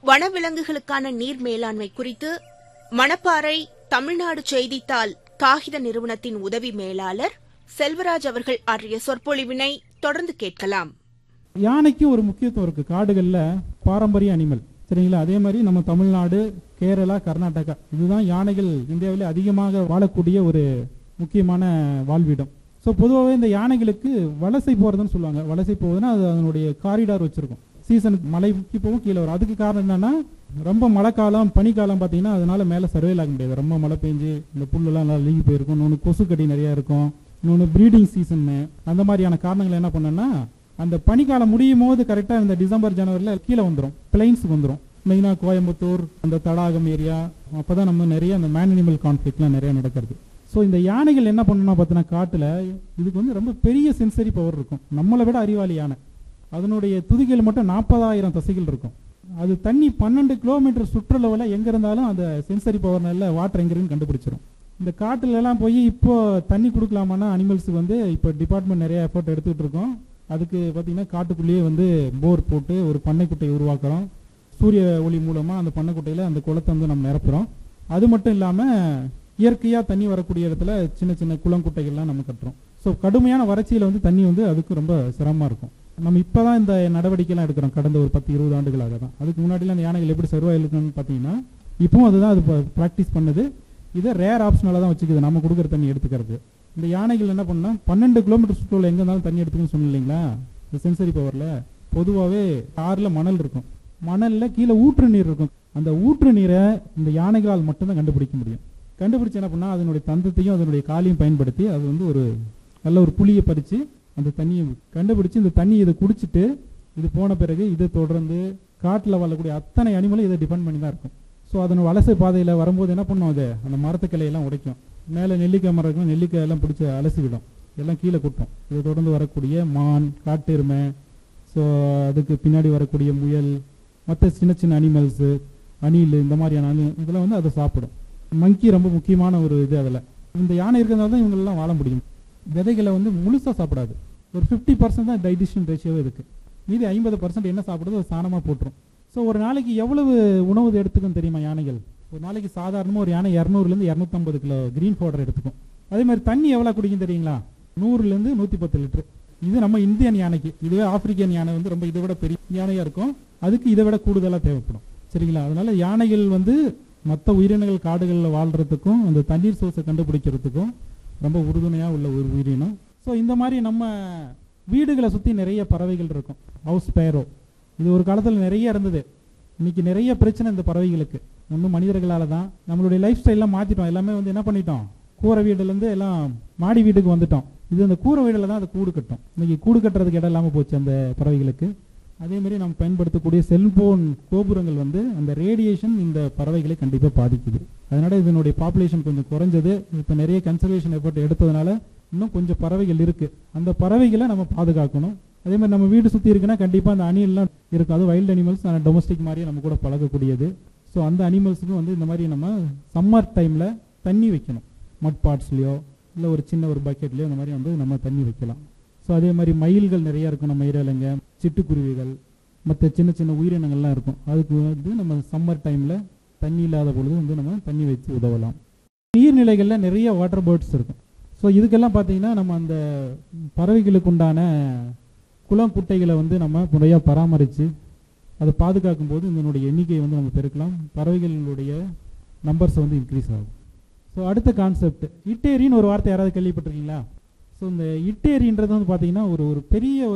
வனவிலங்குகளுக்கான நீர் மேலாண்மை குறித்து மணப்பாறை தமிழ்நாடு செய்தித்தாள் காகித நிறுவனத்தின் உதவி மேலாளர் செல்வராஜ் அவர்கள் ஆற்றிய சொற்பொழிவினை தொடர்ந்து கேட்கலாம். யானைக்கு ஒரு முக்கியத்துவம் இருக்கு. காடுகள்ல பாரம்பரிய அனிமல், சரிங்களா? அதே மாதிரி நம்ம தமிழ்நாடு, கேரளா, கர்நாடகா, இதுதான் யானைகள் இந்தியாவிலே அதிகமாக வாழக்கூடிய ஒரு முக்கியமான வாழ்விடம். ஸோ பொதுவாகவே இந்த யானைகளுக்கு வலசை போறதுன்னு சொல்லுவாங்க. வலசை போகுதுன்னா அது அதனுடைய காரிடார் வச்சிருக்கும். சீசனுக்கு மலைக்கு போகும், கீழே வரும். அதுக்கு காரணம் என்னன்னா, ரொம்ப மழை காலம், பனிக்காலம் பார்த்தீங்கன்னா அதனால மேலே சர்வேல் ஆக முடியாது. ரொம்ப மழை பெஞ்சு இந்த புல்லெல்லாம் நல்லா லீகி போயிருக்கும். இன்னொன்று கொசுக்கடி நிறையா இருக்கும். இன்னொன்று ப்ரீடிங் சீசன்னு, அந்த மாதிரியான காரணங்கள் என்ன பண்ணோன்னா, அந்த பனிக்காலம் முடியும் போது கரெக்டாக இந்த டிசம்பர் ஜனவரியில் கீழே வந்துடும், பிளைன்ஸுக்கு வந்துடும். மெயினாக கோயம்புத்தூர், அந்த தடாகம் ஏரியா, அப்போ தான் நம்ம நிறைய அந்த மேன் அனிமல் கான்ஃப்ளிக்ட்லாம் நிறைய நடக்கிறது. ஸோ இந்த யானைகள் என்ன பண்ணணும்னா பார்த்தீங்கன்னா, காட்டில் இதுக்கு வந்து ரொம்ப பெரிய சென்சரி பவர் இருக்கும். நம்மளை விட அறிவாளி யானை. அதனுடைய துதிக்கையில் மட்டும் 40,000 தசைகள் இருக்கும். அது தண்ணி 12 கிலோமீட்டர் சுற்றுலாவில் எங்கே இருந்தாலும் அந்த சென்சரி பவர்னால வாட்டர் எங்கே இருக்குன்னு கண்டுபிடிச்சிடும். இந்த காட்டுலலாம் போய் இப்போ தண்ணி கொடுக்கலாமான்னா அனிமல்ஸுக்கு வந்து இப்போ டிபார்ட்மெண்ட் நிறைய எஃபர்ட் எடுத்துக்கிட்டு இருக்கோம். அதுக்கு பார்த்தீங்கன்னா காட்டுக்குள்ளேயே வந்து போர் போட்டு ஒரு பண்ணைக்குட்டையை உருவாக்குறோம். சூரிய ஒளி மூலமாக அந்த பண்ணைக்குட்டையில் அந்த குளத்தை வந்து நம்ம நிரப்புறோம். அது மட்டும் இல்லாமல் இயற்கையாக தண்ணி வரக்கூடிய இடத்துல சின்ன சின்ன குளங்குட்டைகள்லாம் நம்ம கட்டுறோம். ஸோ கடுமையான வறட்சியில் வந்து தண்ணி வந்து அதுக்கு ரொம்ப சிரமமாக இருக்கும். நம்ம இப்போ தான் இந்த நடவடிக்கைலாம் எடுக்கிறோம், கடந்த ஒரு 10-20 ஆண்டுகளாக தான். அதுக்கு முன்னாடிலாம் அந்த யானைகள் எப்படி சர்வாய் இருக்குன்னு பார்த்தீங்கன்னா, இப்போவும் அதுதான் அது ப்ராக்டிஸ் பண்ணுது. இதை ரேர் ஆப்ஷனால தான் வச்சுக்குது, நம்ம கொடுக்குற தண்ணி எடுத்துக்கிறது. இந்த யானைகள் என்ன பண்ணால் 12 கிலோமீட்டர் சுற்றுலா எங்கே இருந்தாலும் தண்ணி எடுத்துக்குன்னு சொன்னோம் இல்லைங்களா? இந்த சென்சரி பவரில் பொதுவாகவே ஆறில் மணல் இருக்கும், மணலில் கீழே ஊற்று நீர் இருக்கும். அந்த ஊற்று நீரை இந்த யானைகளால் மட்டும்தான் கண்டுபிடிக்க முடியும். கண்டுபிடிச்சு என்ன பண்ணால் அதனுடைய தந்தத்தையும் அதனுடைய காலையும் பயன்படுத்தி அது வந்து ஒரு நல்ல ஒரு புளியை பறித்து அந்த தண்ணியை கண்டுபிடிச்சு இந்த தண்ணி இதை குடிச்சிட்டு இது போன பிறகு இதை தொடர்ந்து காட்டில் வாழக்கூடிய அத்தனை அனிமலும் இதை டிபெண்ட் பண்ணி தான் இருக்கும். ஸோ அதன் வலசை பாதையில் வரும்போது என்ன பண்ணும், அது அந்த மரத்துக்கிளையெல்லாம் உடைக்கும். மேலே நெல்லிக்காய் மரம் இருக்கும், நெல்லிக்காய் எல்லாம் பிடிச்சி அலசி விடும், எல்லாம் கீழே கொட்டும். இதை தொடர்ந்து வரக்கூடிய மான், காட்டெருமை, ஸோ அதுக்கு பின்னாடி வரக்கூடிய முயல், மற்ற சின்ன சின்ன அனிமல்ஸு, அணில், இந்த மாதிரியான இதெல்லாம் வந்து அதை சாப்பிடும். மங்கி ரொம்ப முக்கியமான ஒரு இது. அதில் இந்த யானை இருக்கிறதால தான் இவங்களெல்லாம் வாழ முடியும். விதைகளை வந்து முழுசாக சாப்பிடாது. ஒரு 50% தான் டைஜஷன் ரேஷியோவே இருக்குது. மீதி 50% என்ன சாப்பிடுறது அது சாணமாக போட்டுரும். ஸோ ஒரு நாளைக்கு எவ்வளவு உணவு எடுத்துக்கும் தெரியுமா யானைகள்? ஒரு நாளைக்கு சாதாரணமாக ஒரு யானை 200லேருந்து 250 கிலோ கிரீன் பவுடர் எடுத்துக்கும். அதே மாதிரி தண்ணி எவ்வளோ குடிக்கும் தெரியுங்களா? 100லேருந்து 110 லிட்டர். இது நம்ம இந்தியன் யானைக்கு. இதுவே ஆப்பிரிக்கன் யானை வந்து ரொம்ப இதை விட பெரிய யானையாக இருக்கும், அதுக்கு இதை விட கூடுதலாக தேவைப்படும், சரிங்களா? அதனால யானைகள் வந்து மற்ற உயிரினங்கள் காடுகளில் வாழ்கிறதுக்கும் அந்த தண்ணீர் சோர்ஸை கண்டுபிடிக்கிறதுக்கும் ரொம்ப உறுதுணையாக உள்ள ஒரு உயிரினம். ஸோ இந்த மாதிரி நம்ம வீடுகளை சுற்றி நிறைய பறவைகள் இருக்கும். ஹவுஸ் ஸ்பேரோ, இது ஒரு காலத்தில் நிறைய இருந்தது. இன்னைக்கு நிறைய பிரச்சனை இந்த பறவைகளுக்கு. ஒன்றும் மனிதர்களால் தான். நம்மளுடைய லைஃப் ஸ்டைல்லாம் மாற்றிட்டோம். எல்லாமே வந்து என்ன பண்ணிட்டோம், கூரை வீடுலேருந்து எல்லாம் மாடி வீட்டுக்கு வந்துட்டோம். இது அந்த கூரை வீடில் தான் அது கூடு கட்டும். இன்னைக்கு கூடு கட்டுறதுக்கு இடம் இல்லாமல் போச்சு அந்த பறவைகளுக்கு. அதேமாதிரி நம்ம பயன்படுத்தக்கூடிய செல்போன் கோபுரங்கள் வந்து அந்த ரேடியேஷன் இந்த பறவைகளை கண்டிப்பாக பாதிக்குது. அதனால இதனுடைய பாப்புலேஷன் கொஞ்சம் குறைஞ்சது. இப்போ நிறைய கன்சர்வேஷன் எஃபர்ட் எடுத்ததுனால இன்னும் கொஞ்சம் பறவைகள் இருக்குது. அந்த பறவைகளை நம்ம பாதுகாக்கணும். அதே மாதிரி நம்ம வீடு சுற்றி இருக்குன்னா கண்டிப்பாக அந்த அணிலெலாம் இருக்கும். அது வைல்டு அனிமல்ஸ், டொமஸ்டிக் மாதிரியே நம்ம கூட பழகக்கூடியது. ஸோ அந்த அனிமல்ஸுக்கும் வந்து இந்த மாதிரி நம்ம சம்மர் டைமில் தண்ணி வைக்கணும். மட் பாட்ஸ்லையோ இல்லை ஒரு சின்ன ஒரு பக்கெட்லையோ இந்த மாதிரி வந்து நம்ம தண்ணி வைக்கலாம். ஸோ அதே மாதிரி மயில்கள் நிறையா இருக்கும் நம்ம ஏரியாவிலங்க, சிட்டுக்குருவிகள், மற்ற சின்ன சின்ன உயிரினங்கள்லாம் இருக்கும். அதுக்கு வந்து நம்ம சம்மர் டைமில் தண்ணி இல்லாத பொழுது வந்து நம்ம தண்ணி வச்சு உதவலாம். நீர்நிலைகளில் நிறைய வாட்டர் பேர்ட்ஸ் இருக்கும். ஸோ இதுக்கெல்லாம் பார்த்தீங்கன்னா நம்ம அந்த பறவைகளுக்கு உண்டான குளம் குட்டைகளை வந்து நம்ம முறையாக பராமரித்து அதை பாதுகாக்கும் போது இதனுடைய எண்ணிக்கையை வந்து நம்ம பெருக்கலாம். பறவைகளுடைய நம்பர்ஸ் வந்து இன்க்ரீஸ் ஆகும். ஸோ அடுத்த கான்செப்ட் இட்டேரின்னு ஒரு வார்த்தை யாராவது கேள்விப்பட்டிருக்கீங்களா? ஸோ இந்த இட்டேரின்றது வந்து பார்த்தீங்கன்னா ஒரு பெரிய